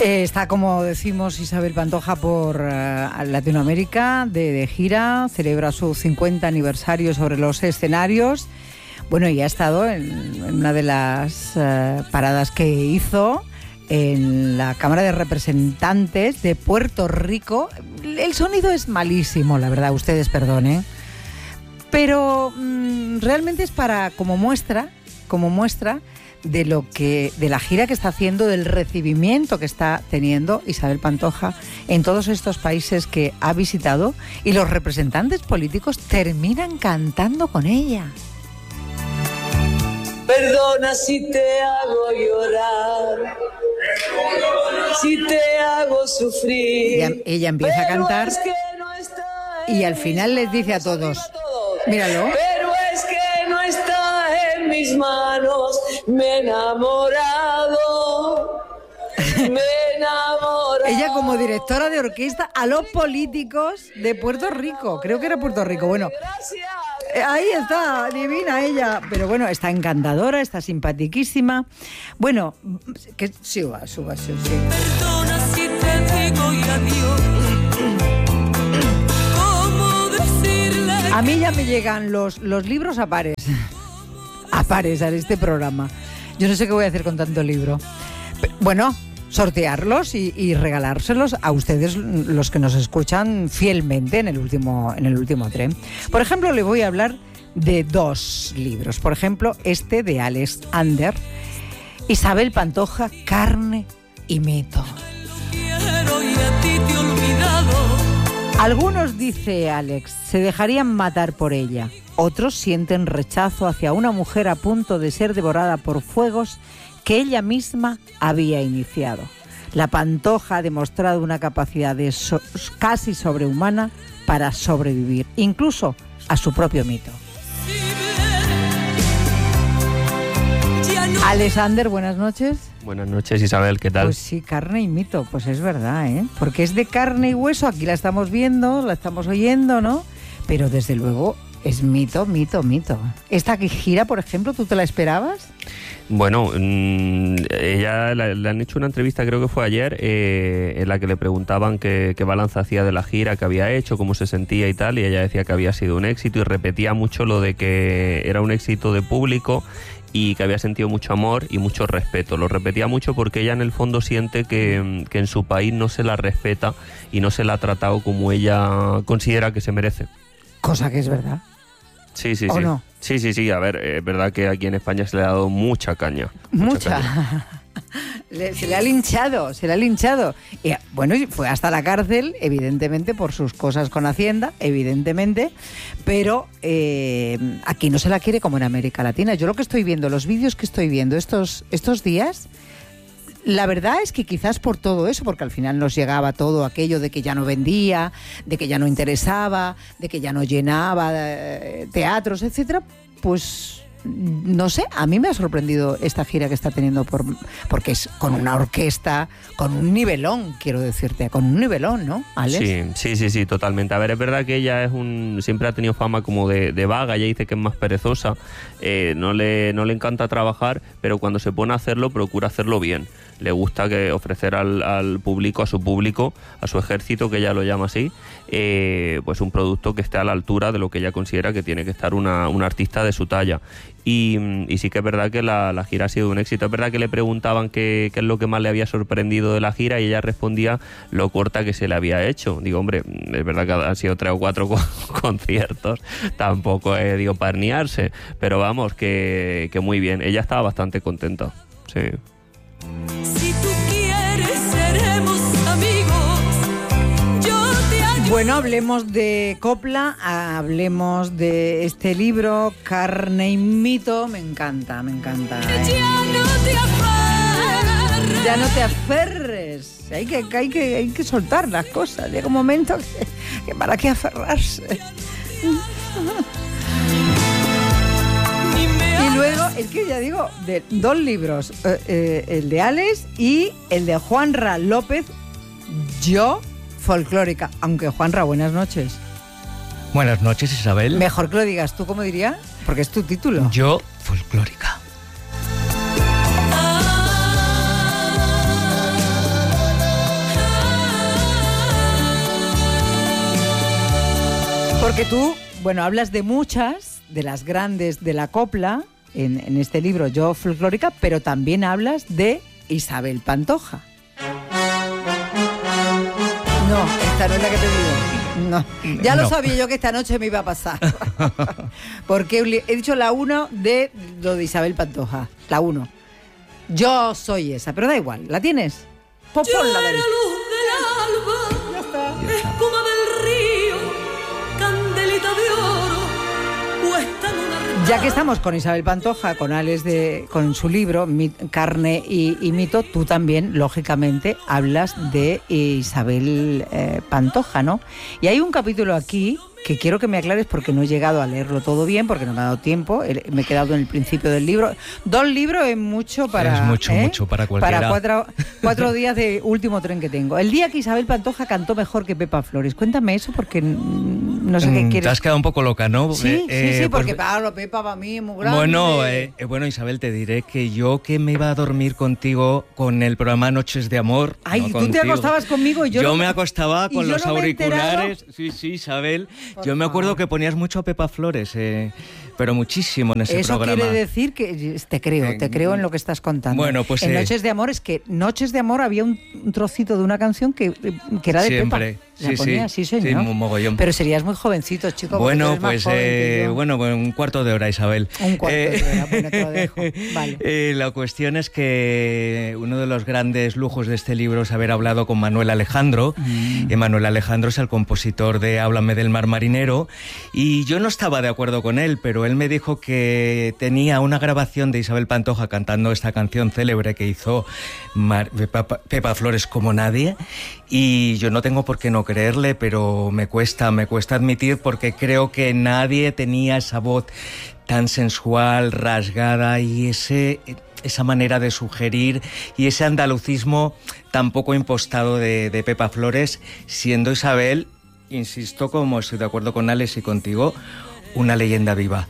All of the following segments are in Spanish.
Está, como decimos, Isabel Pantoja por Latinoamérica, de gira, celebra su 50 aniversario sobre los escenarios. Bueno, y ha estado en una de las paradas que hizo en la Cámara de Representantes de Puerto Rico. El sonido es malísimo, la verdad, ustedes perdonen, pero realmente es para como muestra de la gira que está haciendo, del recibimiento que está teniendo Isabel Pantoja en todos estos países que ha visitado, y los representantes políticos terminan cantando con ella. Perdona si te hago llorar, si te hago sufrir. Ella empieza a cantar es que no está y al final les dice a todos, míralo. Pero es que no está en mis manos, me he enamorado. Ella, como directora de orquesta, a los políticos de Puerto Rico. Creo que era Puerto Rico. Bueno, ahí está, divina ella. Pero bueno, está encantadora, está simpaticísima. Bueno, que suba. Perdona si te digo y adiós. ¿Cómo decirle? A mí ya me llegan los libros a pares a este programa. Yo no sé qué voy a hacer con tanto libro. Bueno, sortearlos y regalárselos a ustedes, los que nos escuchan fielmente en el último tren. Por ejemplo, le voy a hablar de 2 libros. Por ejemplo, este de Alex Ander, Isabel Pantoja, Carne y mito. Algunos, dice Alex, se dejarían matar por ella. Otros sienten rechazo hacia una mujer a punto de ser devorada por fuegos que ella misma había iniciado. La Pantoja ha demostrado una capacidad casi sobrehumana para sobrevivir, incluso a su propio mito. Alexander, buenas noches. Buenas noches, Isabel, ¿qué tal? Pues sí, carne y mito, pues es verdad, ¿eh? Porque es de carne y hueso, aquí la estamos viendo, la estamos oyendo, ¿no? Pero desde luego es mito. Esta gira, por ejemplo, ¿tú te la esperabas? Bueno, ella le han hecho una entrevista, creo que fue ayer, en la que le preguntaban qué balance hacía de la gira que había hecho, cómo se sentía y tal, y ella decía que había sido un éxito y repetía mucho lo de que era un éxito de público y que había sentido mucho amor y mucho respeto. Lo repetía mucho porque ella en el fondo siente que en su país no se la respeta y no se la ha tratado como ella considera que se merece. Cosa que es verdad. Sí. ¿O no? Sí, a ver, es verdad que aquí en España se le ha dado mucha caña. Mucha. Se le ha linchado. Y, bueno, fue hasta la cárcel, evidentemente, por sus cosas con Hacienda, evidentemente, pero aquí no se la quiere como en América Latina. Yo lo que estoy viendo, los vídeos que estoy viendo estos días, la verdad es que quizás por todo eso, porque al final nos llegaba todo aquello de que ya no vendía, de que ya no interesaba, de que ya no llenaba teatros, etcétera, pues no sé, a mí me ha sorprendido esta gira que está teniendo porque es con una orquesta, con un nivelón, quiero decirte, con un nivelón, ¿no, Alex? Sí, totalmente. A ver, es verdad que ella siempre ha tenido fama como de vaga, ella dice que es más perezosa, no le encanta trabajar, pero cuando se pone a hacerlo, procura hacerlo bien. Le gusta ofrecer al público, a su ejército, que ella lo llama así, pues un producto que esté a la altura de lo que ella considera que tiene que estar una artista de su talla. Y sí que es verdad que la gira ha sido un éxito. Es verdad que le preguntaban qué es lo que más le había sorprendido de la gira y ella respondía lo corta que se le había hecho. Digo, hombre, es verdad que han sido 3 o 4 conciertos, tampoco es para herniarse, pero vamos, que muy bien. Ella estaba bastante contenta, sí. Si tú quieres, seremos amigos. Yo te ayudo. Bueno, hablemos de copla, hablemos de este libro, Carne y mito. Me encanta. Ya no te aferres. Hay que soltar las cosas. Llega un momento que para qué aferrarse. Y luego, es que ya digo, de 2 libros, el de Alex y el de Juanra López, Yo folclórica. Aunque, Juanra, buenas noches. Buenas noches, Isabel. Mejor que lo digas tú, ¿cómo diría? Porque es tu título. Yo folclórica. Porque tú, bueno, hablas de muchas, de las grandes de la copla, en este libro Yo Folclórica, pero también hablas de Isabel Pantoja. No, esta no es la que te digo. No, ya lo sabía yo que esta noche me iba a pasar. Porque he dicho la 1 de lo de Isabel Pantoja. La 1. Yo soy esa, pero da igual. ¿La tienes? Ponla de ahí. Luz del alba, espuma del río, candelita de oro, puesta en una reja. Ya que estamos con Isabel Pantoja, con Alex con su libro Carne y mito, tú también, lógicamente, hablas de Isabel Pantoja, ¿no? Y hay un capítulo aquí que quiero que me aclares porque no he llegado a leerlo todo bien, porque no me ha dado tiempo, me he quedado en el principio del libro. 2 libros es mucho para... Es mucho para cualquiera. Para 4 días de último tren que tengo. El día que Isabel Pantoja cantó mejor que Pepa Flores. Cuéntame eso porque no sé qué quieres. Te has quedado un poco loca, ¿no? Sí, porque Pepa para mí es muy grande. Bueno, Isabel, te diré que yo que me iba a dormir contigo con el programa Noches de Amor... Ay, ¿no? tú Contigo. te acostabas conmigo y yo me acostaba con los auriculares. Me sí, Isabel. Yo me acuerdo que ponías mucho a Pepa Flores, pero muchísimo en ese programa. Eso quiere decir que te creo en lo que estás contando. Bueno, pues en Noches de Amor es que Noches de Amor había un trocito de una canción que era de siempre. Pepa. La ponía, sí, señor. Sí, un mogollón. Pero serías muy jovencito, chico. Bueno, pues un cuarto de hora, Isabel. Un cuarto de hora, bueno, te lo dejo. Vale. La cuestión es que uno de los grandes lujos de este libro es haber hablado con Manuel Alejandro. Manuel Alejandro es el compositor de Háblame del mar marinero, y yo no estaba de acuerdo con él, pero él me dijo que tenía una grabación de Isabel Pantoja cantando esta canción célebre que hizo Pepa Flores como nadie, y yo no tengo por qué no creerle, pero me cuesta admitir, porque creo que nadie tenía esa voz tan sensual, rasgada, y esa manera de sugerir y ese andalucismo tan poco impostado de Pepa Flores, siendo Isabel, insisto, como estoy de acuerdo con Alex y contigo, una leyenda viva.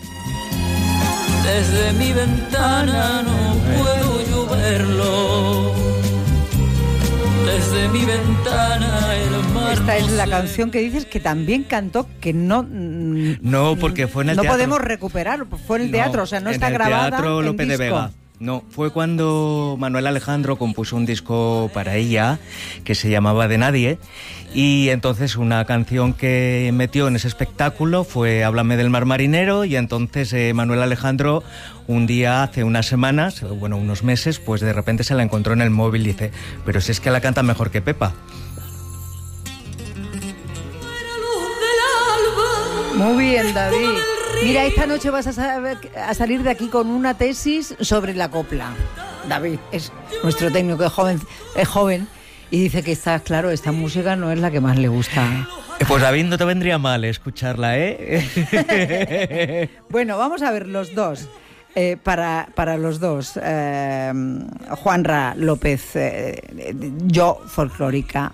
Desde mi ventana no puedo yo verlo. Desde mi ventana el mar. Esta es la canción que dices que también cantó, que no porque fue en el teatro. No podemos recuperar, fue en el teatro, o sea, no está grabada en Teatro López de Vega. No, fue cuando Manuel Alejandro compuso un disco para ella que se llamaba De Nadie, y entonces una canción que metió en ese espectáculo fue Háblame del mar marinero, y entonces Manuel Alejandro un día, hace unas semanas, unos meses, pues de repente se la encontró en el móvil y dice, pero si es que la canta mejor que Pepa. Muy bien, David. Mira, esta noche vas a salir de aquí con una tesis sobre la copla. David es nuestro técnico, es joven y dice que claro, esta música no es la que más le gusta. Pues David, no te vendría mal escucharla, ¿eh? Bueno, vamos a ver los dos. Para los dos, Juanra López, Yo Folclórica.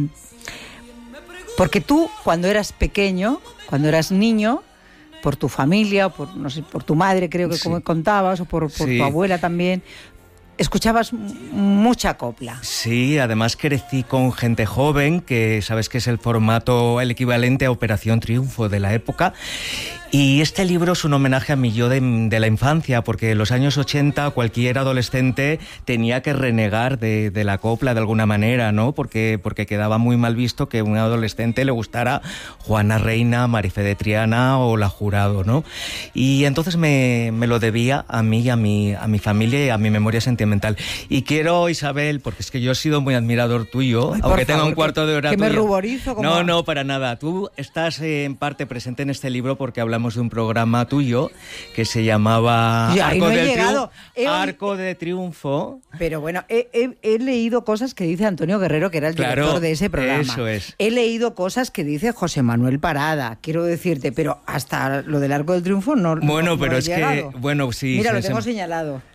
Porque tú, cuando eras pequeño, cuando eras niño, por tu familia, por tu madre, creo que como contabas, o por tu abuela también, escuchabas mucha copla. Sí, además crecí con gente joven, que sabes que es el equivalente a Operación Triunfo de la época. Y este libro es un homenaje a mi yo de la infancia, porque en los años 80 cualquier adolescente tenía que renegar de la copla de alguna manera, ¿no? Porque quedaba muy mal visto que a un adolescente le gustara Juana Reina, Marifé de Triana o La Jurado, ¿no? Y entonces me lo debía a mí, a mi familia y a mi memoria sentimental. Y quiero, Isabel, porque es que yo he sido muy admirador tuyo, aunque tenga un cuarto de hora que tuyo. Me ruborizo. No, para nada. Tú estás en parte presente en este libro porque hablamos de un programa tuyo que se llamaba Arco de Triunfo. Pero bueno, he leído cosas que dice Antonio Guerrero, que era el director de ese programa. Eso es. He leído cosas que dice José Manuel Parada, quiero decirte, pero hasta lo del Arco del Triunfo no. Bueno, no pero he es llegado. que, sí. Mira, lo tengo señalado.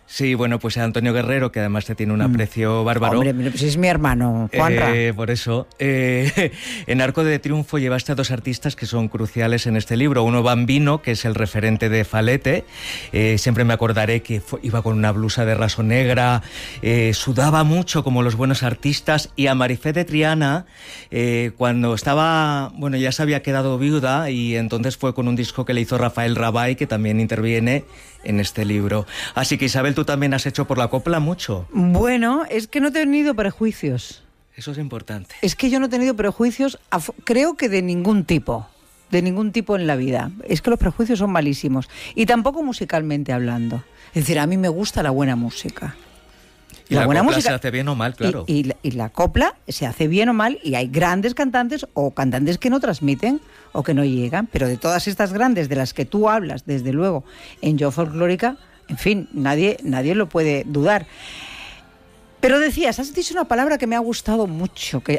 Sí, bueno, pues Antonio Guerrero, que además te tiene un aprecio bárbaro. Hombre, pues es mi hermano, Juanra. Por eso. En Arco de Triunfo llevaste a dos artistas que son cruciales en este libro. Uno, Bambino, que es el referente de Falete. Siempre me acordaré que iba con una blusa de raso negra, sudaba mucho como los buenos artistas. Y a Marifé de Triana, cuando estaba, bueno, ya se había quedado viuda, y entonces fue con un disco que le hizo Rafael Rabay, que también interviene en este libro. Así que, Isabel, tú también has hecho por la copla mucho. Bueno, es que no he tenido prejuicios. Eso es importante. Es que yo no he tenido prejuicios, creo que de ningún tipo en la vida. Es que los prejuicios son malísimos. Y tampoco musicalmente hablando. Es decir, a mí me gusta la buena música. Y la buena música se hace bien o mal, claro. Y la copla se hace bien o mal, y hay grandes cantantes o cantantes que no transmiten o que no llegan. Pero de todas estas grandes de las que tú hablas, desde luego, en Yo Folclórica, en fin, nadie lo puede dudar. Pero decías, has dicho una palabra que me ha gustado mucho, que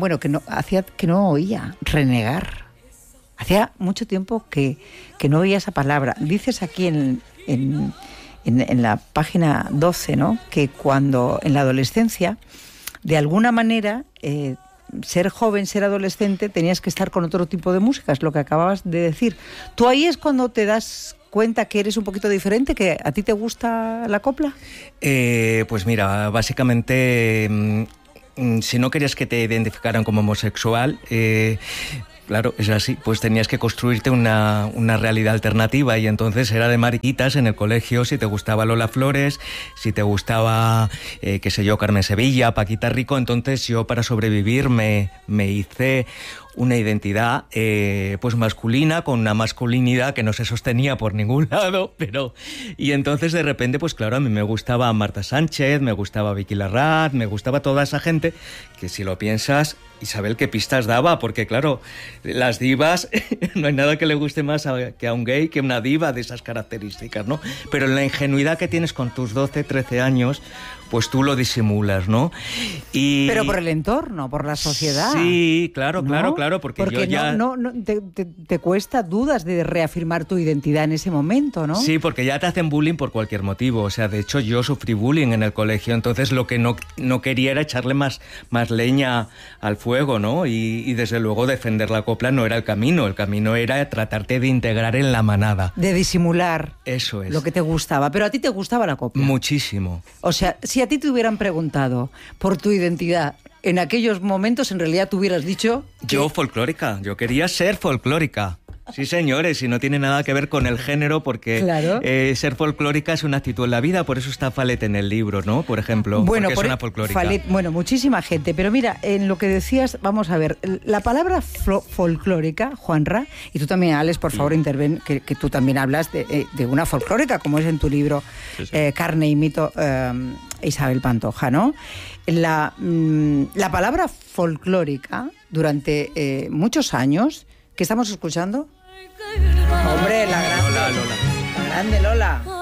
no oía, renegar. Hacía mucho tiempo que no oía esa palabra. Dices aquí en la página 12, ¿no?, que cuando en la adolescencia, de alguna manera, ser joven, ser adolescente, tenías que estar con otro tipo de música, es lo que acababas de decir. ¿Tú ahí es cuando te das cuenta que eres un poquito diferente, que a ti te gusta la copla? Pues mira, básicamente, si no querías que te identificaran como homosexual, claro, es así, pues tenías que construirte una realidad alternativa, y entonces era de mariquitas en el colegio si te gustaba Lola Flores, si te gustaba, qué sé yo, Carmen Sevilla, Paquita Rico. Entonces yo, para sobrevivir, me hice una identidad pues masculina, con una masculinidad que no se sostenía por ningún lado, y entonces de repente, pues claro, a mí me gustaba Marta Sánchez, me gustaba Vicky Larraz, me gustaba toda esa gente que, si lo piensas, Isabel, qué pistas daba, porque claro, las divas, no hay nada que le guste más que a un gay que una diva de esas características, ¿no? Pero la ingenuidad que tienes con tus 12, 13 años, pues tú lo disimulas, ¿no? Pero por el entorno, por la sociedad. Sí, claro, ¿no? claro, porque yo ya... te cuesta dudas de reafirmar tu identidad en ese momento, ¿no? Sí, porque ya te hacen bullying por cualquier motivo. O sea, de hecho, yo sufrí bullying en el colegio, entonces lo que no quería era echarle más leña al fuego, ¿no? Y desde luego defender la copla no era el camino era tratarte de integrar en la manada. De disimular. Eso es. Lo que te gustaba. Pero a ti te gustaba la copla. Muchísimo. O sea, si a ti te hubieran preguntado por tu identidad en aquellos momentos, en realidad tú hubieras dicho... Yo folclórica, yo quería ser folclórica. Sí, señores, y no tiene nada que ver con el género, porque claro, ser folclórica es una actitud en la vida, por eso está Falete en el libro, ¿no? Por ejemplo, bueno, porque es una folclórica. Bueno, muchísima gente, pero mira, en lo que decías, vamos a ver, la palabra folclórica, Juanra, y tú también, Alex, por favor, interven, que tú también hablas de una folclórica, como es en tu libro, sí. Carne y mito, Isabel Pantoja, ¿no? La palabra folclórica, durante muchos años, ¿qué estamos escuchando? Hombre, la grande Lola.